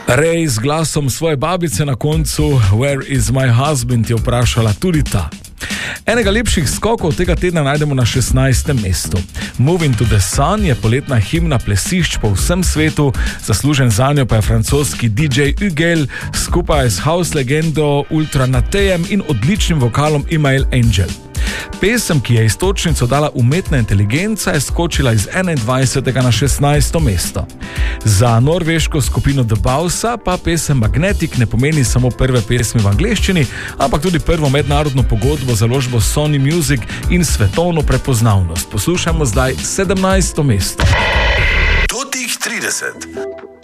Ray z glasom svoje babice na koncu Where is my husband je vprašala tudi ta. Enega lepših skokov tega tedna najdemo na 16. mestu. Moving to the Sun je poletna himna plesišč po vsem svetu, zaslužen zanjo pa je francoski DJ Ugel skupaj s house legendo Ultra Natejem in odličnim vokalom Email Angel. Pesem, ki je iztočnico dala umetna inteligenca, je skočila iz 21. na 16. mesto. Za norveško skupino The Bausa pa pesem Magnetic ne pomeni samo prve pesmi v angleščini, ampak tudi prvo mednarodno pogodbo za založbo Sony Music in svetovno prepoznavnost. Poslušamo zdaj 17. mesto. Totih 30.